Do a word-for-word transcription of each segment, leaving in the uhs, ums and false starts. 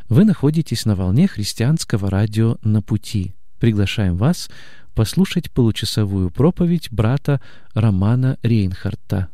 Вы находитесь на волне христианского радио «На пути». Приглашаем вас послушать получасовую проповедь брата Романа Рейнхарта.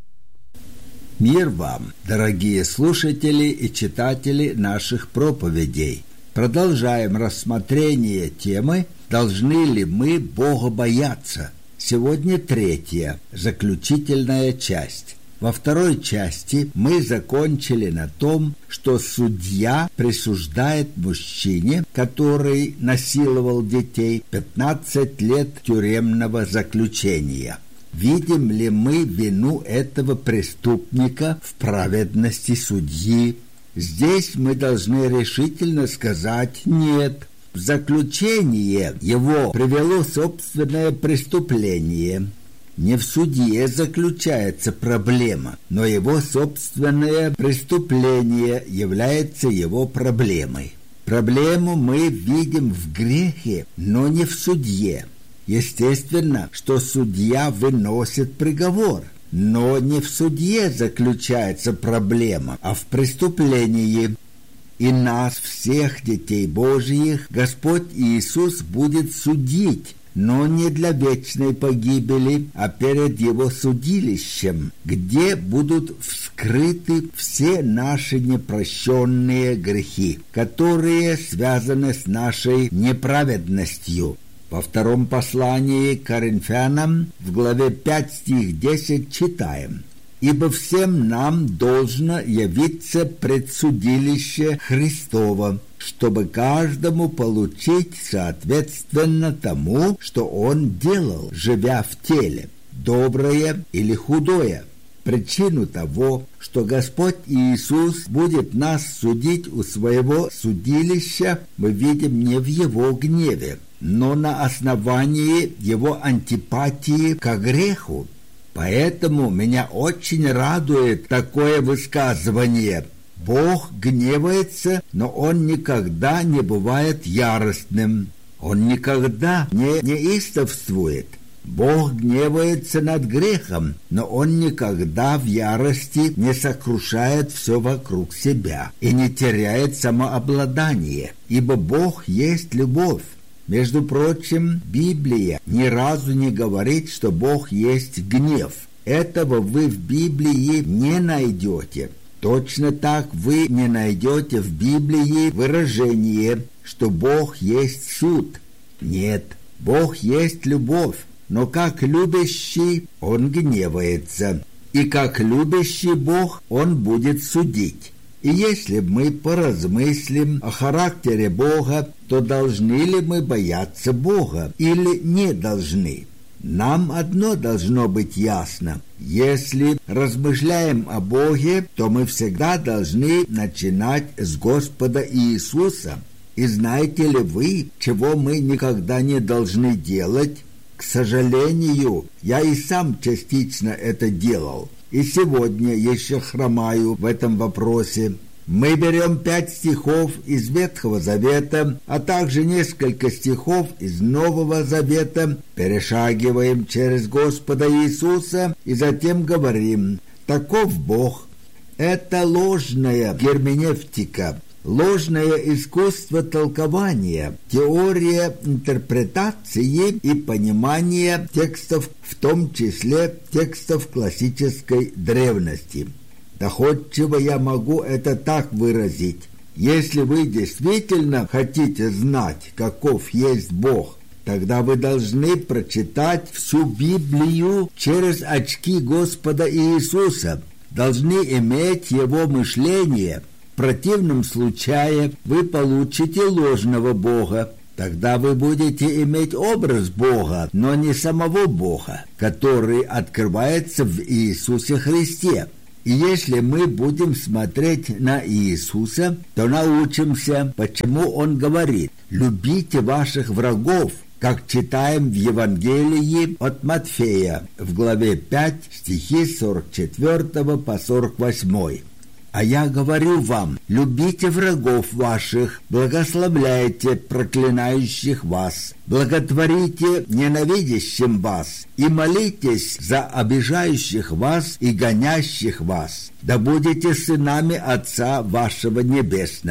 Мир вам, дорогие слушатели и читатели наших проповедей! Продолжаем рассмотрение темы «Должны ли мы Бога бояться?». Сегодня третья, заключительная часть. Во второй части мы закончили на том, что судья присуждает мужчине, который насиловал детей, пятнадцать лет тюремного заключения. Видим ли мы вину этого преступника в праведности судьи? Здесь мы должны решительно сказать «нет». В заключение его привело собственное преступление. Не в судье заключается проблема, но его собственное преступление является его проблемой. Проблему мы видим в грехе, но не в судье. Естественно, что судья выносит приговор, но не в судье заключается проблема, а в преступлении. И нас, всех детей Божьих, Господь Иисус будет судить, но не для вечной погибели, а перед Его судилищем, где будут вскрыты все наши непрощенные грехи, которые связаны с нашей неправедностью. Во втором послании к Коринфянам в главе пять стих десять читаем: «Ибо всем нам должно явиться пред судилище Христово, чтобы каждому получить соответственно тому, что он делал, живя в теле, доброе или худое». Причину того, что Господь Иисус будет нас судить у своего судилища, мы видим не в Его гневе, но на основании Его антипатии к греху. Поэтому меня очень радует такое высказывание: Бог гневается, но Он никогда не бывает яростным. Он никогда не неистовствует. Бог гневается над грехом, но Он никогда в ярости не сокрушает все вокруг себя и не теряет самообладание, ибо Бог есть любовь. Между прочим, Библия ни разу не говорит, что Бог есть гнев. Этого вы в Библии не найдете. Точно так вы не найдете в Библии выражение, что Бог есть суд. Нет, Бог есть любовь, но как любящий Он гневается, и как любящий Бог Он будет судить. И если мы поразмыслим о характере Бога, то должны ли мы бояться Бога или не должны? Нам одно должно быть ясно: если размышляем о Боге, то мы всегда должны начинать с Господа Иисуса. И знаете ли вы, чего мы никогда не должны делать? К сожалению, я и сам частично это делал. И сегодня еще хромаю в этом вопросе. Мы берем пять стихов из Ветхого Завета, а также несколько стихов из Нового Завета, перешагиваем через Господа Иисуса и затем говорим: «Таков Бог». Это ложная герменевтика, ложное искусство толкования, теория интерпретации и понимания текстов, в том числе текстов классической древности. Доходчиво я могу это так выразить: если вы действительно хотите знать, каков есть Бог, тогда вы должны прочитать всю Библию через очки Господа Иисуса, должны иметь Его мышление. В противном случае вы получите ложного Бога. Тогда вы будете иметь образ Бога, но не самого Бога, который открывается в Иисусе Христе. И если мы будем смотреть на Иисуса, то научимся, почему Он говорит: «Любите ваших врагов», как читаем в Евангелии от Матфея в главе пять, стихи с сорок четвёртого по сорок восьмой. «А я говорю вам, любите врагов ваших, благословляйте проклинающих вас, благотворите ненавидящим вас, и молитесь за обижающих вас и гонящих вас. Да будете сынами Отца вашего Небесного,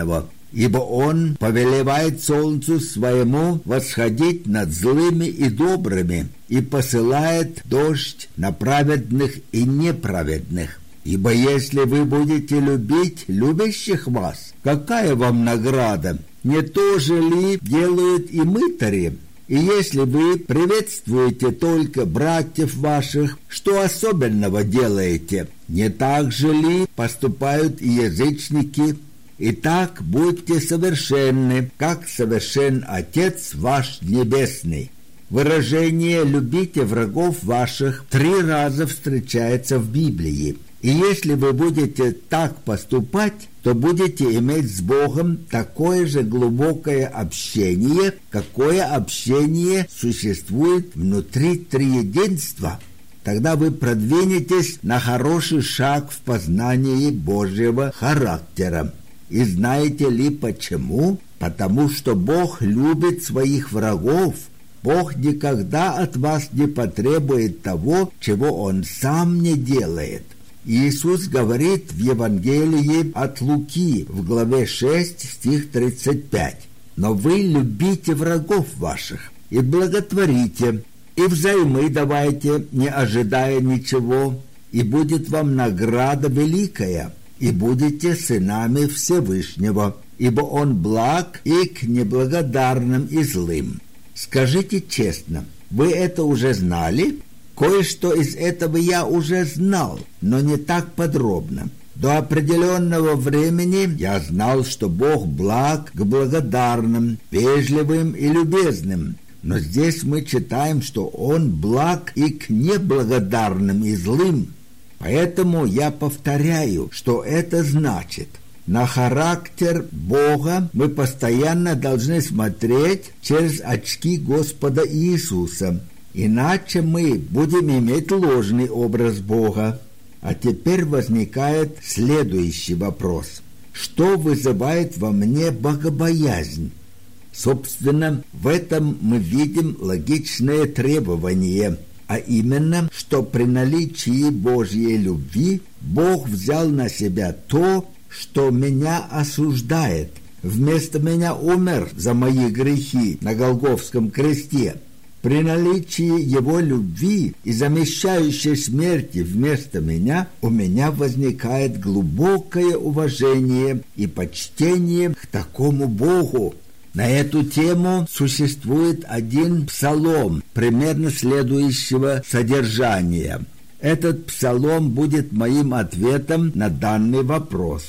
ибо Он повелевает солнцу своему восходить над злыми и добрыми и посылает дождь на праведных и неправедных. Ибо если вы будете любить любящих вас, какая вам награда? Не то же ли делают и мытари? И если вы приветствуете только братьев ваших, что особенного делаете? Не так же ли поступают и язычники? Итак, будьте совершенны, как совершен Отец ваш Небесный. Выражение «любите врагов ваших» три раза встречается в Библии. И если вы будете так поступать, то будете иметь с Богом такое же глубокое общение, какое общение существует внутри триединства. Тогда вы продвинетесь на хороший шаг в познании Божьего характера. И знаете ли почему? Потому что Бог любит своих врагов. Бог никогда от вас не потребует того, чего Он сам не делает. Иисус говорит в Евангелии от Луки в главе шесть, стих тридцать пять. «Но вы любите врагов ваших и благотворите, и взаймы давайте, не ожидая ничего, и будет вам награда великая, и будете сынами Всевышнего, ибо Он благ и к неблагодарным и злым». Скажите честно, вы это уже знали? Кое-что из этого я уже знал, но не так подробно. До определенного времени я знал, что Бог благ к благодарным, вежливым и любезным. Но здесь мы читаем, что Он благ и к неблагодарным и злым. Поэтому я повторяю, что это значит. На характер Бога мы постоянно должны смотреть через очки Господа Иисуса. Иначе мы будем иметь ложный образ Бога. А теперь возникает следующий вопрос. Что вызывает во мне богобоязнь? Собственно, в этом мы видим логичное требование, а именно, что при наличии Божьей любви Бог взял на себя то, что меня осуждает. Вместо меня умер за мои грехи на Голгофском кресте. При наличии Его любви и замещающей смерти вместо меня у меня возникает глубокое уважение и почтение к такому Богу. На эту тему существует один псалом примерно следующего содержания. Этот псалом будет моим ответом на данный вопрос.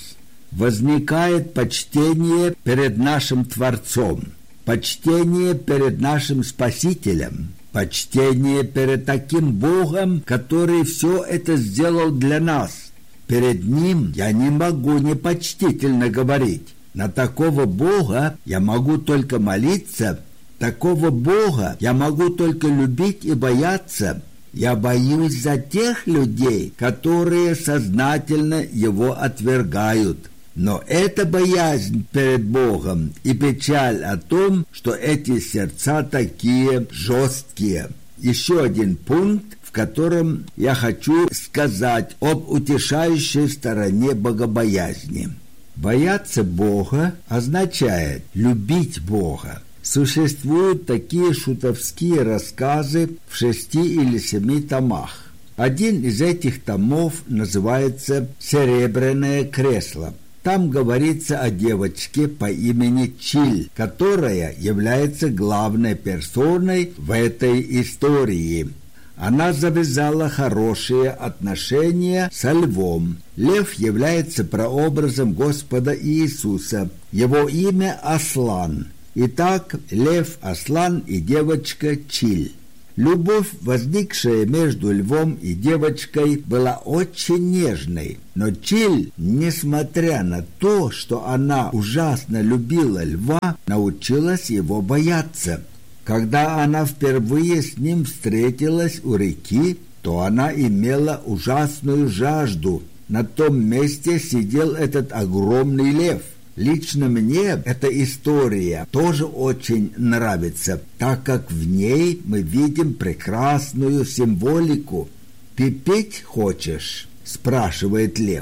Возникает почтение перед нашим Творцом, почтение перед нашим Спасителем, почтение перед таким Богом, который все это сделал для нас. Перед Ним я не могу непочтительно говорить. На такого Бога я могу только молиться, такого Бога я могу только любить и бояться. Я боюсь за тех людей, которые сознательно Его отвергают. Но эта боязнь перед Богом и печаль о том, что эти сердца такие жесткие. Еще один пункт, в котором я хочу сказать об утешающей стороне богобоязни. Бояться Бога означает любить Бога. Существуют такие шутовские рассказы в шести или семи томах. Один из этих томов называется «Серебряное кресло». Там говорится о девочке по имени Чиль, которая является главной персоной в этой истории. Она завязала хорошие отношения со львом. Лев является прообразом Господа Иисуса. Его имя Аслан. Итак, лев Аслан и девочка Чиль. Любовь, возникшая между львом и девочкой, была очень нежной. Но Чиль, несмотря на то, что она ужасно любила льва, научилась его бояться. Когда она впервые с ним встретилась у реки, то она имела ужасную жажду. На том месте сидел этот огромный лев. Лично мне эта история тоже очень нравится, так как в ней мы видим прекрасную символику. «Ты петь хочешь?» – спрашивает лев.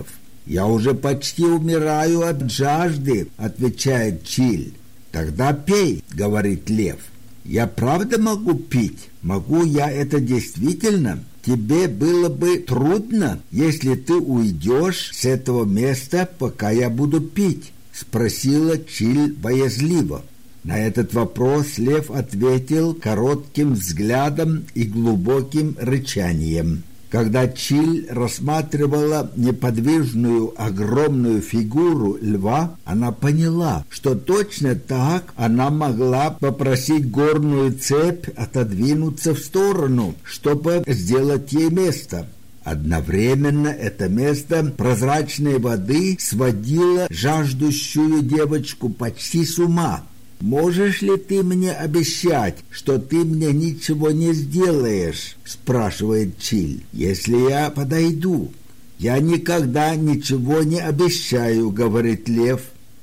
«Я уже почти умираю от жажды», — отвечает Чиль. «Тогда пей», — говорит Лев. «Я правда могу пить? Могу я это действительно? Тебе было бы трудно, если ты уйдешь с этого места, пока я буду пить?» — спросила Чиль боязливо. На этот вопрос Лев ответил коротким взглядом и глубоким рычанием. Когда Чиль рассматривала неподвижную огромную фигуру льва, она поняла, что точно так она могла попросить горную цепь отодвинуться в сторону, чтобы сделать ей место. Одновременно это место прозрачной воды сводило жаждущую девочку почти с ума. «Можешь ли ты мне обещать, что ты мне ничего не сделаешь?» — спрашивает Чиль. «Если я подойду». «Я никогда ничего не обещаю», — говорит Лев.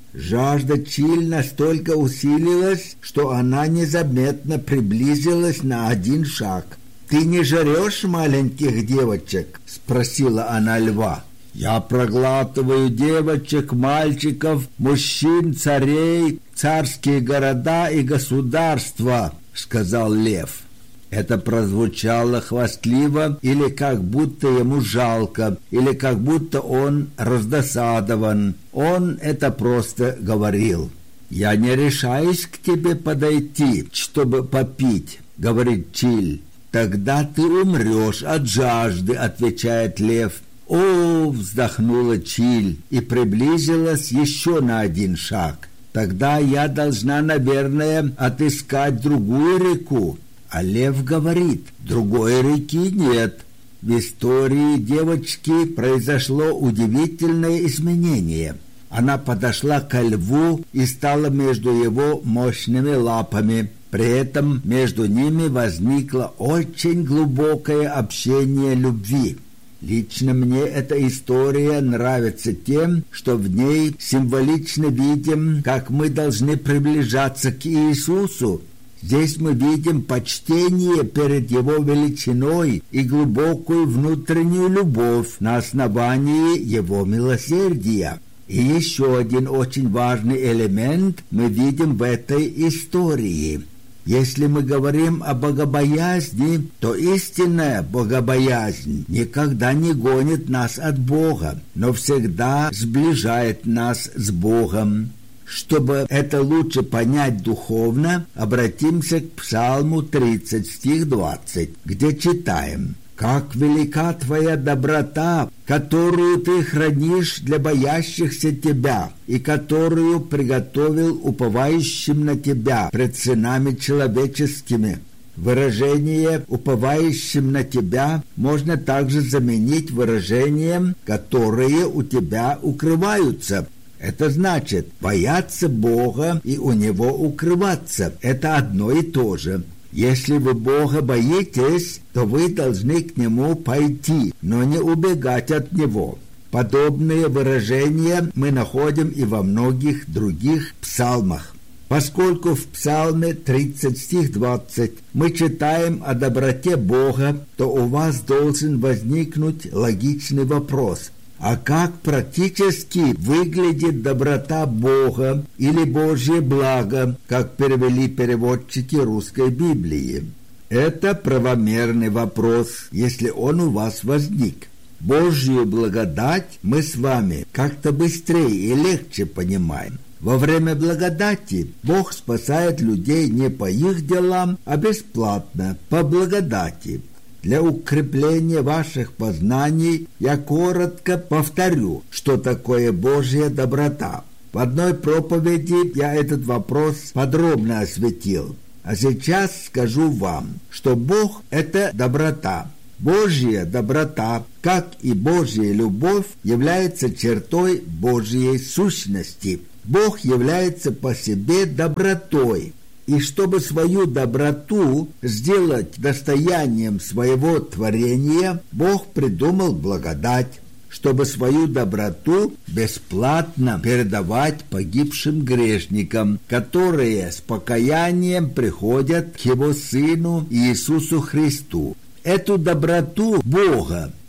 Жажда Чиль настолько усилилась, что она незаметно приблизилась на один шаг. «Ты не жрешь маленьких девочек?» — спросила она льва. «Я проглатываю девочек, мальчиков, мужчин, царей, царские города и государства», — сказал лев. Это прозвучало хвастливо или как будто ему жалко, или как будто он раздосадован. Он это просто говорил. «Я не решаюсь к тебе подойти, чтобы попить», — говорит Чиль. «Тогда ты умрешь от жажды», — отвечает лев. «О!» — вздохнула Чиль и приблизилась еще на один шаг. «Тогда я должна, наверное, отыскать другую реку». А лев говорит: «Другой реки нет». В истории девочки произошло удивительное изменение. Она подошла ко льву и стала между его мощными лапами. При этом между ними возникло очень глубокое общение любви. Лично мне эта история нравится тем, что в ней символично видим, как мы должны приближаться к Иисусу. Здесь мы видим почтение перед Его величиной и глубокую внутреннюю любовь на основании Его милосердия. И еще один очень важный элемент мы видим в этой истории. Если мы говорим о богобоязни, то истинная богобоязнь никогда не гонит нас от Бога, но всегда сближает нас с Богом. Чтобы это лучше понять духовно, обратимся к Псалму тридцать, стих двадцать, где читаем: «Как велика твоя доброта, которую ты хранишь для боящихся тебя, и которую приготовил уповающим на тебя пред сынами человеческими». Выражение «уповающим на тебя» можно также заменить выражением «которые у тебя укрываются». Это значит бояться Бога и у Него укрываться. Это одно и то же. Если вы Бога боитесь, то вы должны к Нему пойти, но не убегать от Него. Подобные выражения мы находим и во многих других псалмах. Поскольку в Псалме тридцать, стих двадцать мы читаем о доброте Бога, то у вас должен возникнуть логичный вопрос: а как практически выглядит доброта Бога или Божье благо, как перевели переводчики русской Библии? Это правомерный вопрос, если он у вас возник. Божью благодать мы с вами как-то быстрее и легче понимаем. Во время благодати Бог спасает людей не по их делам, а бесплатно, по благодати. Для укрепления ваших познаний я коротко повторю, что такое Божья доброта. В одной проповеди я этот вопрос подробно осветил. А сейчас скажу вам, что Бог – это доброта. Божья доброта, как и Божья любовь, является чертой Божьей сущности. Бог является по себе добротой. И чтобы свою доброту сделать достоянием своего творения, Бог придумал благодать, чтобы свою доброту бесплатно передавать погибшим грешникам, которые с покаянием приходят к Его Сыну Иисусу Христу. Эту доброту Бога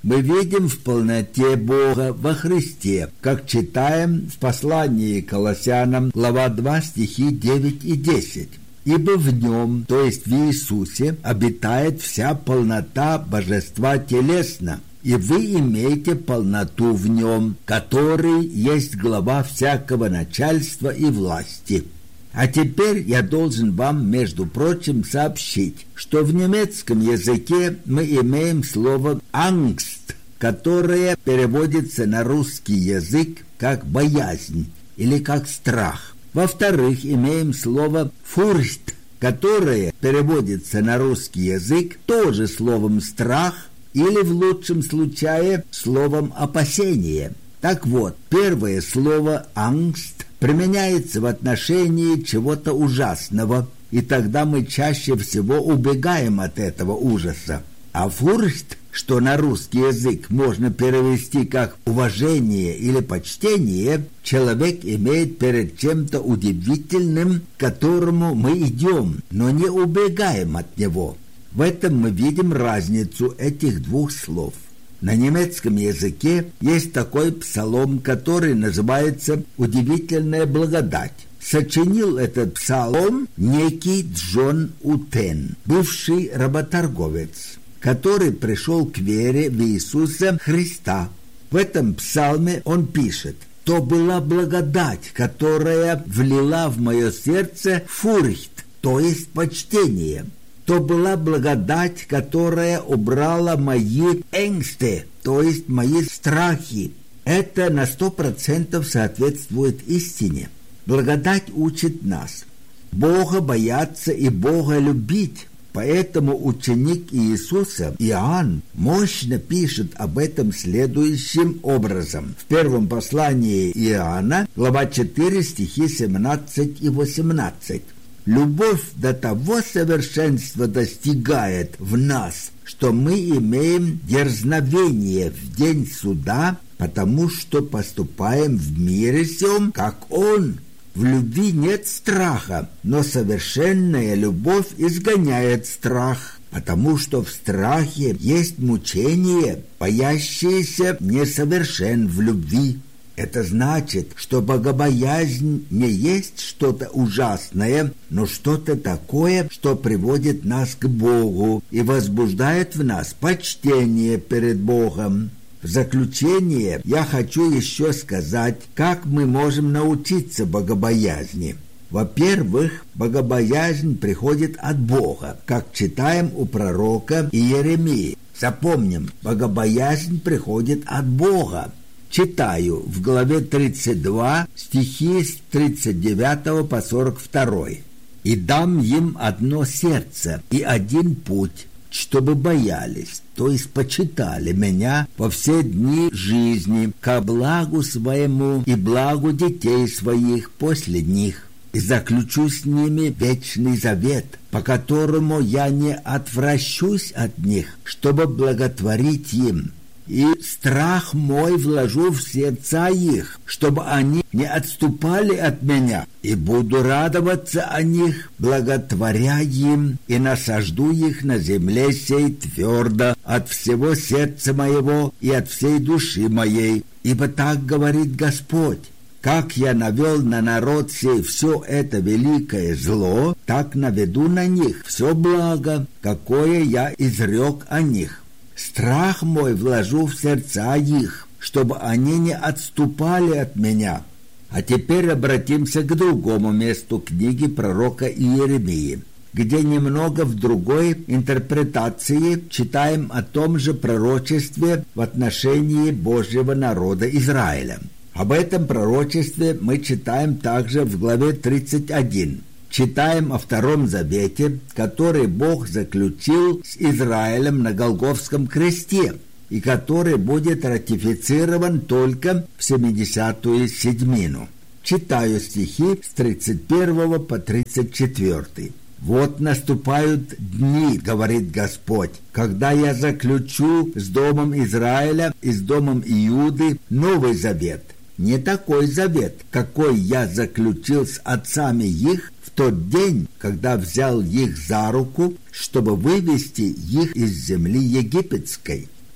мы видим в полноте Бога во Христе, как читаем в послании к Колоссянам, глава два, стихи девять и десять. «Ибо в Нем, то есть в Иисусе, обитает вся полнота Божества телесно, и вы имеете полноту в Нем, который есть глава всякого начальства и власти». А теперь я должен вам, между прочим, сообщить, что в немецком языке мы имеем слово «ангст», которое переводится на русский язык как «боязнь» или как «страх». Во-вторых, имеем слово «фурcht», которое переводится на русский язык тоже словом «страх» или, в лучшем случае, словом «опасение». Так вот, первое слово «ангст» применяется в отношении чего-то ужасного, и тогда мы чаще всего убегаем от этого ужаса. А «фурcht», что на русский язык можно перевести как «уважение» или «почтение», человек имеет перед чем-то удивительным, к которому мы идем, но не убегаем от него. В этом мы видим разницу этих двух слов. На немецком языке есть такой псалом, который называется «Удивительная благодать». Сочинил этот псалом некий Джон Утен, бывший работорговец, который пришел к вере в Иисуса Христа. В этом псалме он пишет: «То была благодать, которая влила в мое сердце фурcht, то есть почтение. То была благодать, которая убрала мои энгсты, то есть мои страхи». Это на сто процентов соответствует истине. Благодать учит нас Бога бояться и Бога любить. Поэтому ученик Иисуса Иоанн мощно пишет об этом следующим образом. В первом послании Иоанна, глава четыре, стихи семнадцать и восемнадцать. «Любовь до того совершенства достигает в нас, что мы имеем дерзновение в день суда, потому что поступаем в мире сем, как Он». В любви нет страха, но совершенная любовь изгоняет страх, потому что в страхе есть мучение, боящийся несовершен в любви. Это значит, что богобоязнь не есть что-то ужасное, но что-то такое, что приводит нас к Богу и возбуждает в нас почтение перед Богом. В заключение я хочу еще сказать, как мы можем научиться богобоязни. Во-первых, богобоязнь приходит от Бога, как читаем у пророка Иеремии. Запомним, богобоязнь приходит от Бога. Читаю в главе тридцать два, стихи с тридцать девятого по сорок второй. «И дам им одно сердце и один путь, чтобы боялись, то есть почитали меня во все дни жизни, ко благу своему и благу детей своих после них. И заключу с ними вечный завет, по которому я не отвращусь от них, чтобы благотворить им. И страх мой вложу в сердца их, чтобы они не отступали от меня, и буду радоваться о них, благотворя им, и насажду их на земле сей твердо от всего сердца моего и от всей души моей. Ибо так говорит Господь: как я навел на народ сей все это великое зло, так наведу на них все благо, какое я изрек о них. Страх мой вложу в сердца их, чтобы они не отступали от меня». А теперь обратимся к другому месту книги пророка Иеремии, где немного в другой интерпретации читаем о том же пророчестве в отношении Божьего народа Израиля. Об этом пророчестве мы читаем также в главе тридцать один. Читаем о Втором Завете, который Бог заключил с Израилем на Голгофском кресте, и который будет ратифицирован только в семидесятую седьмину. Читаю стихи с тридцать первого по тридцать четвёртый. «Вот наступают дни, говорит Господь, когда я заключу с домом Израиля и с домом Иуды новый завет. Не такой завет, какой я заключил с отцами их в тот день, когда взял их за руку, чтобы вывести их из земли египетской.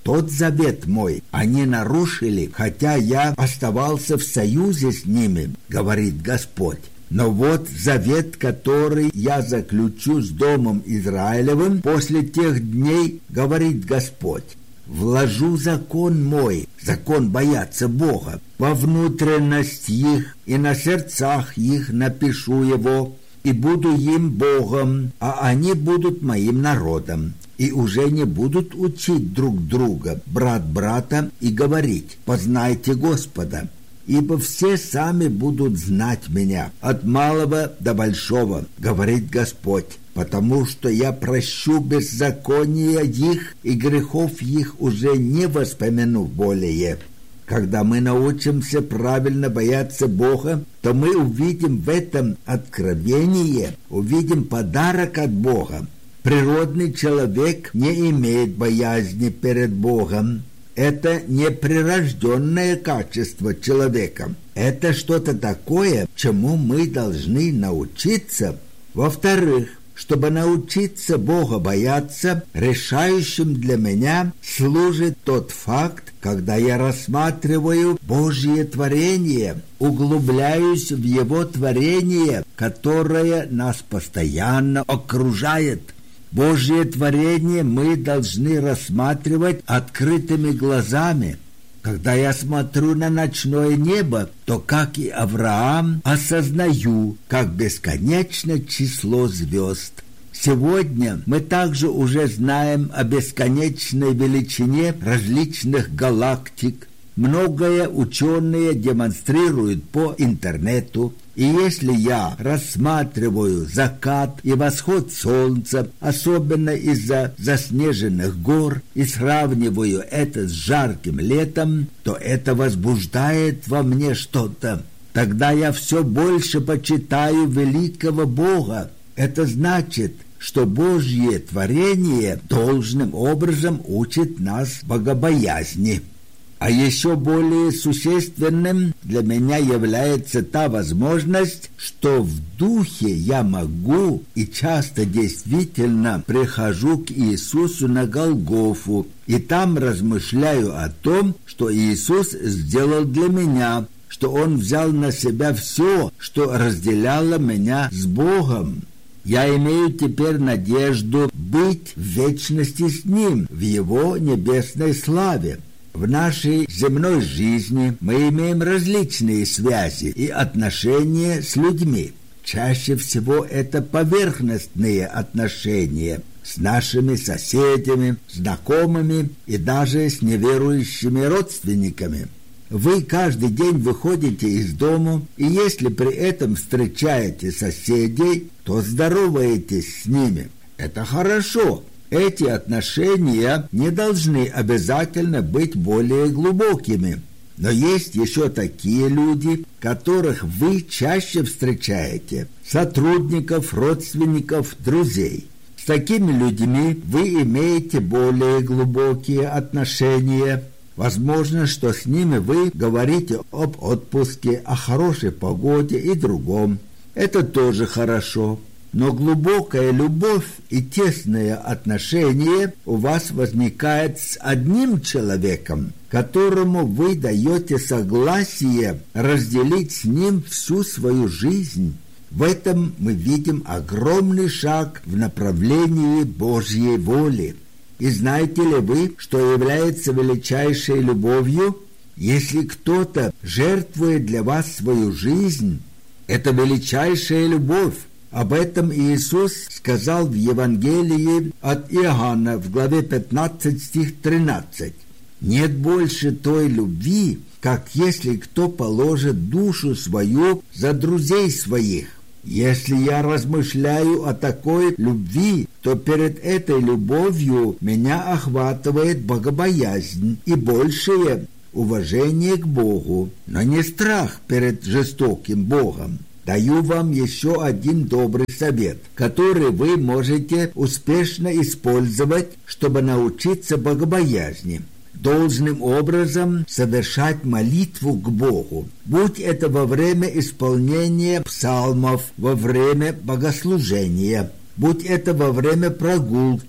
Тот завет мой они нарушили, хотя я оставался в союзе с ними, говорит Господь. Но вот завет, который я заключу с домом Израилевым после тех дней, говорит Господь. Вложу закон мой, закон бояться Бога, во внутренность их, и на сердцах их напишу его, и буду им Богом, а они будут моим народом. И уже не будут учить друг друга, брат брата, и говорить: познайте Господа. Ибо все сами будут знать меня, от малого до большого, говорит Господь, потому что я прощу беззакония их, и грехов их уже не воспомяну более. Когда мы научимся правильно бояться Бога, то мы увидим в этом откровение, увидим подарок от Бога. Природный человек не имеет боязни перед Богом. Это не прирожденное качество человека. Это что-то такое, чему мы должны научиться. Во-вторых, чтобы научиться Бога бояться, решающим для меня служит тот факт, когда я рассматриваю Божье творение, углубляюсь в Его творение, которое нас постоянно окружает. Божье творение мы должны рассматривать открытыми глазами. Когда я смотрю на ночное небо, то, как и Авраам, осознаю, как бесконечно число звезд. Сегодня мы также уже знаем о бесконечной величине различных галактик. Многое ученые демонстрируют по интернету. И если я рассматриваю закат и восход солнца, особенно из-за заснеженных гор, и сравниваю это с жарким летом, то это возбуждает во мне что-то. Тогда я все больше почитаю великого Бога. Это значит, что Божье творение должным образом учит нас богобоязни. А еще более существенным для меня является та возможность, что в духе я могу и часто действительно прихожу к Иисусу на Голгофу, и там размышляю о том, что Иисус сделал для меня, что Он взял на себя все, что разделяло меня с Богом. Я имею теперь надежду быть в вечности с Ним, в Его небесной славе. В нашей земной жизни мы имеем различные связи и отношения с людьми. Чаще всего это поверхностные отношения с нашими соседями, знакомыми и даже с неверующими родственниками. Вы каждый день выходите из дома, и если при этом встречаете соседей, то здороваетесь с ними. Это хорошо. Эти отношения не должны обязательно быть более глубокими. Но есть еще такие люди, которых вы чаще встречаете, сотрудников, родственников, друзей. С такими людьми вы имеете более глубокие отношения. Возможно, что с ними вы говорите об отпуске, о хорошей погоде и другом. Это тоже хорошо. Но глубокая любовь и тесное отношение у вас возникает с одним человеком, которому вы даете согласие разделить с ним всю свою жизнь. В этом мы видим огромный шаг в направлении Божьей воли. И знаете ли вы, что является величайшей любовью? Если кто-то жертвует для вас свою жизнь, это величайшая любовь. Об этом Иисус сказал в Евангелии от Иоанна в главе пятнадцать, стих тринадцать. «Нет больше той любви, как если кто положит душу свою за друзей своих». Если я размышляю о такой любви, то перед этой любовью меня охватывает богобоязнь и большее уважение к Богу, но не страх перед жестоким Богом. Даю вам еще один добрый совет, который вы можете успешно использовать, чтобы научиться богобоязни. Должным образом совершать молитву к Богу, будь это во время исполнения псалмов, во время богослужения, будь это во время прогулки,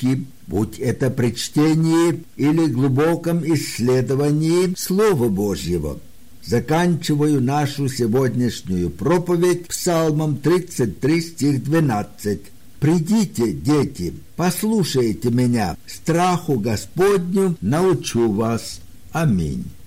будь это при чтении или глубоком исследовании Слова Божьего. Заканчиваю нашу сегодняшнюю проповедь Псалмом тридцать три, стих двенадцать. «Придите, дети, послушайте меня, страху Господню научу вас». Аминь.